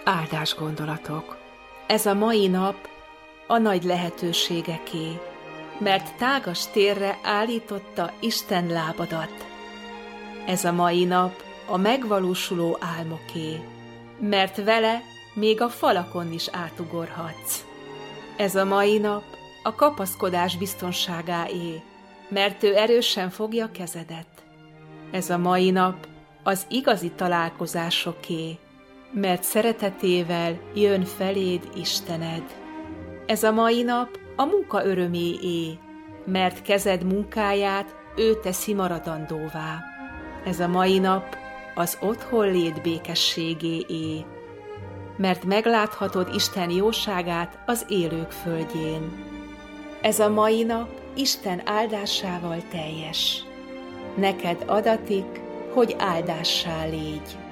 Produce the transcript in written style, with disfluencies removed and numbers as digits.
Áldás gondolatok. Ez a mai nap a nagy lehetőségeké, mert tágas térre állította Isten lábadat. Ez a mai nap a megvalósuló álmoké, mert vele még a falakon is átugorhatsz. Ez a mai nap a kapaszkodás biztonságáé, mert ő erősen fogja kezedet. Ez a mai nap az igazi találkozásoké, mert szeretetével jön feléd Istened. Ez a mai nap a munka öröméé, mert kezed munkáját ő teszi maradandóvá. Ez a mai nap az otthonlét békességéé, mert megláthatod Isten jóságát az élők földjén. Ez a mai nap Isten áldásával teljes. Neked adatik, hogy áldássá légy.